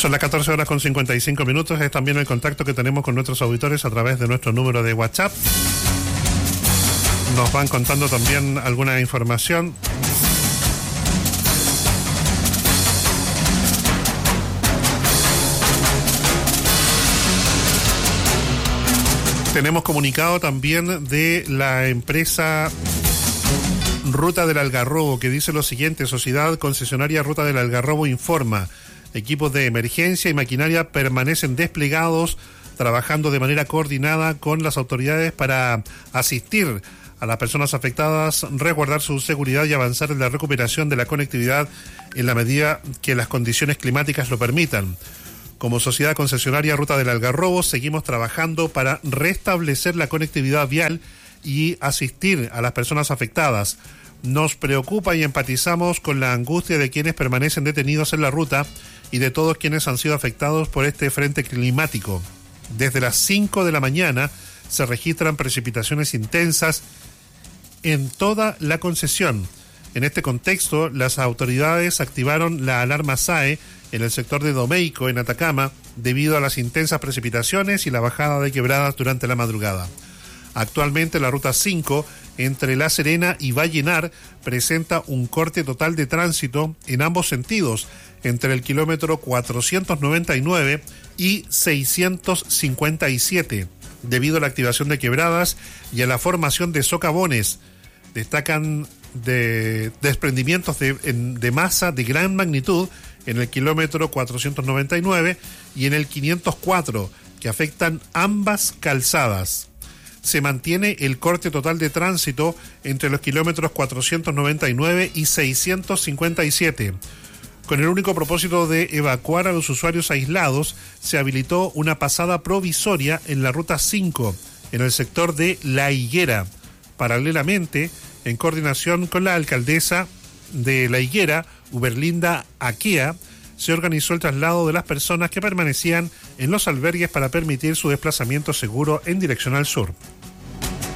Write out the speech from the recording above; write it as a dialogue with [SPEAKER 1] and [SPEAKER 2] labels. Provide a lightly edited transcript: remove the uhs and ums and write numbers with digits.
[SPEAKER 1] Son las 14 horas con 55 minutos. Es también el contacto que tenemos con nuestros auditores a través de nuestro número de WhatsApp. Nos van contando también alguna información. Tenemos comunicado también de la empresa Ruta del Algarrobo, que dice lo siguiente: Sociedad Concesionaria Ruta del Algarrobo informa: equipos de emergencia y maquinaria permanecen desplegados, trabajando de manera coordinada con las autoridades para asistir a las personas afectadas, resguardar su seguridad y avanzar en la recuperación de la conectividad en la medida que las condiciones climáticas lo permitan. Como Sociedad Concesionaria Ruta del Algarrobo, seguimos trabajando para restablecer la conectividad vial y asistir a las personas afectadas. Nos preocupa y empatizamos con la angustia de quienes permanecen detenidos en la ruta y de todos quienes han sido afectados por este frente climático. Desde las 5 de la mañana se registran precipitaciones intensas en toda la concesión. En este contexto, las autoridades activaron la alarma SAE en el sector de Domeico, en Atacama, debido a las intensas precipitaciones y la bajada de quebradas durante la madrugada. Actualmente la ruta 5 entre La Serena y Vallenar presenta un corte total de tránsito en ambos sentidos, entre el kilómetro 499 y 657, debido a la activación de quebradas y a la formación de socavones. Destacan de desprendimientos de masa de gran magnitud en el kilómetro 499 y en el 504, que afectan ambas calzadas. Se mantiene el corte total de tránsito entre los kilómetros 499 y 657. Con el único propósito de evacuar a los usuarios aislados, se habilitó una pasada provisoria en la ruta 5, en el sector de La Higuera. Paralelamente, en coordinación con la alcaldesa de La Higuera, Uberlinda Aquea, se organizó el traslado de las personas que permanecían en los albergues para permitir su desplazamiento seguro en dirección al sur.